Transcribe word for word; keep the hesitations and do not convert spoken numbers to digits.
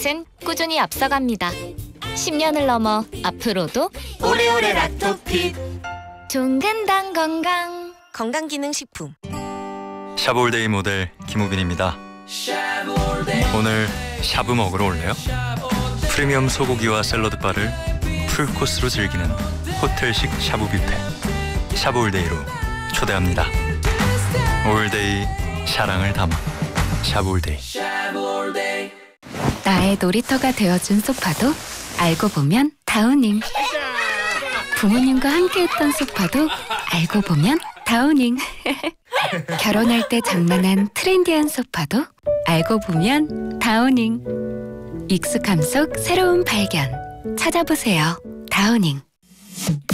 맛은 꾸준히 앞서갑니다. 십 년을 넘어 앞으로도 오래오래 락토핏. 종근당 건강 건강기능식품. 샤브올데이 모델 김우빈입니다. 오늘 샤브 먹으러 올래요? 프리미엄 소고기와 샐러드바를 풀코스로 즐기는 호텔식 샤브 뷔페. 샤브올데이로 초대합니다. 올데이 사랑을 담아 샤브올데이. 나의 놀이터가 되어준 소파도 알고 보면 다우닝. 부모님과 함께했던 소파도 알고 보면 다우닝. 결혼할 때 장만한 트렌디한 소파도 알고 보면 다우닝. 익숙함 속 새로운 발견. 찾아보세요. 다우닝.